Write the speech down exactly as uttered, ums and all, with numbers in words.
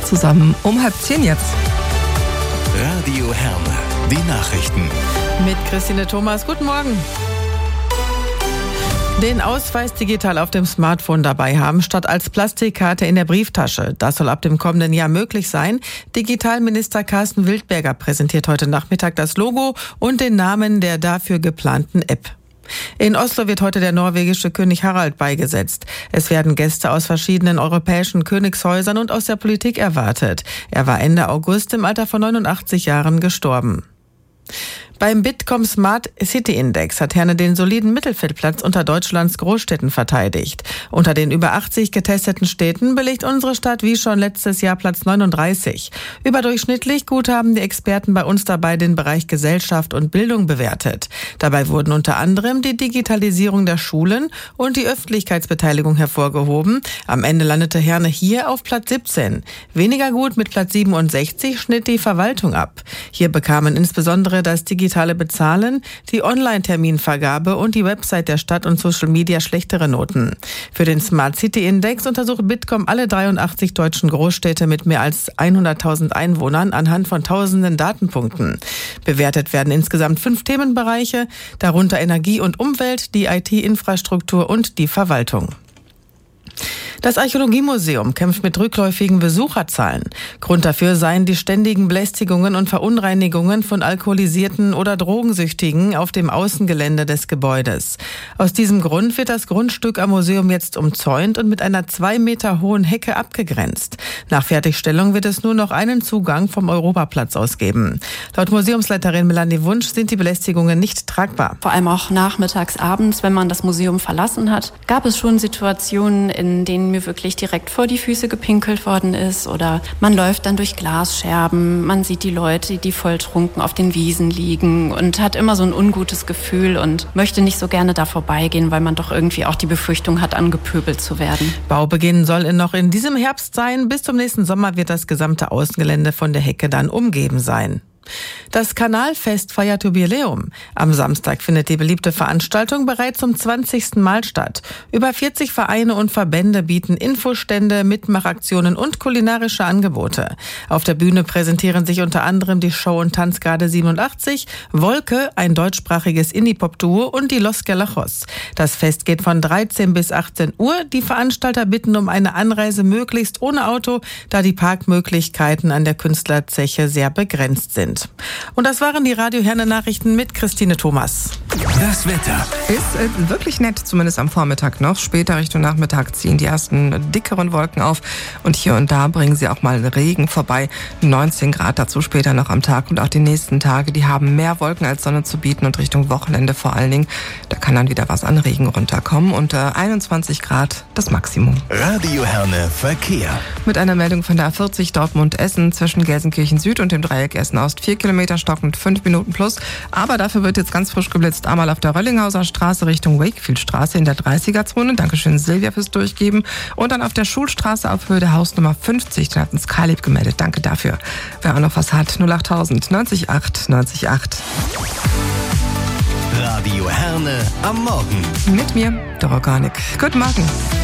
Tag zusammen. Um halb zehn jetzt. Radio Herne, die Nachrichten. Mit Christine Thomas, guten Morgen. Den Ausweis digital auf dem Smartphone dabei haben, statt als Plastikkarte in der Brieftasche. Das soll ab dem kommenden Jahr möglich sein. Digitalminister Carsten Wildberger präsentiert heute Nachmittag das Logo und den Namen der dafür geplanten App. In Oslo wird heute der norwegische König Harald beigesetzt. Es werden Gäste aus verschiedenen europäischen Königshäusern und aus der Politik erwartet. Er war Ende August im Alter von neunundachtzig Jahren gestorben. Beim Bitkom Smart City Index hat Herne den soliden Mittelfeldplatz unter Deutschlands Großstädten verteidigt. Unter den über achtzig getesteten Städten belegt unsere Stadt wie schon letztes Jahr Platz neununddreißig. Überdurchschnittlich gut haben die Experten bei uns dabei den Bereich Gesellschaft und Bildung bewertet. Dabei wurden unter anderem die Digitalisierung der Schulen und die Öffentlichkeitsbeteiligung hervorgehoben. Am Ende landete Herne hier auf Platz siebzehn. Weniger gut mit Platz siebenundsechzig schnitt die Verwaltung ab. Hier bekamen insbesondere das digitale Bezahlen, die Online-Terminvergabe und die Website der Stadt und Social Media schlechtere Noten. Für den Smart City Index untersucht Bitkom alle dreiundachtzig deutschen Großstädte mit mehr als hunderttausend Einwohnern anhand von tausenden Datenpunkten. Bewertet werden insgesamt fünf Themenbereiche, darunter Energie und Umwelt, die I T-Infrastruktur und die Verwaltung. Das Archäologiemuseum kämpft mit rückläufigen Besucherzahlen. Grund dafür seien die ständigen Belästigungen und Verunreinigungen von Alkoholisierten oder Drogensüchtigen auf dem Außengelände des Gebäudes. Aus diesem Grund wird das Grundstück am Museum jetzt umzäunt und mit einer zwei Meter hohen Hecke abgegrenzt. Nach Fertigstellung wird es nur noch einen Zugang vom Europaplatz aus geben. Laut Museumsleiterin Melanie Wunsch sind die Belästigungen nicht tragbar. Vor allem auch nachmittags, abends, wenn man das Museum verlassen hat, gab es schon Situationen, in denen mir wirklich direkt vor die Füße gepinkelt worden ist, oder man läuft dann durch Glasscherben, man sieht die Leute, die volltrunken auf den Wiesen liegen und hat immer so ein ungutes Gefühl und möchte nicht so gerne da vorbeigehen, weil man doch irgendwie auch die Befürchtung hat, angepöbelt zu werden. Baubeginn soll noch in diesem Herbst sein. Bis zum nächsten Sommer wird das gesamte Außengelände von der Hecke dann umgeben sein. Das Kanalfest feiert Jubiläum. Am Samstag findet die beliebte Veranstaltung bereits zum zwanzigsten Mal statt. Über vierzig Vereine und Verbände bieten Infostände, Mitmachaktionen und kulinarische Angebote. Auf der Bühne präsentieren sich unter anderem die Show- und Tanzgarde siebenundachtzig, Wolke, ein deutschsprachiges Indie-Pop-Duo und die Los Galachos. Das Fest geht von dreizehn bis achtzehn Uhr. Die Veranstalter bitten um eine Anreise möglichst ohne Auto, da die Parkmöglichkeiten an der Künstlerzeche sehr begrenzt sind. Und das waren die Radio Herne Nachrichten mit Christine Thomas. Das Wetter Ist äh, wirklich nett, zumindest am Vormittag noch. Später Richtung Nachmittag ziehen die ersten dickeren Wolken auf und hier und da bringen sie auch mal Regen vorbei. neunzehn Grad dazu später noch am Tag und auch die nächsten Tage, die haben mehr Wolken als Sonne zu bieten und Richtung Wochenende vor allen Dingen. Da kann dann wieder was an Regen runterkommen und äh, einundzwanzig Grad das Maximum. Radio Herne Verkehr. Mit einer Meldung von der A vierzig Dortmund-Essen zwischen Gelsenkirchen Süd und dem Dreieck Essen-Ost. Vier Kilometer stockend, fünf Minuten plus. Aber dafür wird jetzt ganz frisch geblitzt. Einmal auf der Röllinghauser Straße Richtung Wakefield-Straße in der dreißiger-Zone. Dankeschön Silvia fürs Durchgeben. Und dann auf der Schulstraße auf Höhe der Hausnummer fünfzig. Da hat uns Kalib gemeldet. Danke dafür. Wer auch noch was hat, null achttausend neunzig acht neunzig acht. Radio Herne am Morgen. Mit mir, der Organik. Guten Morgen.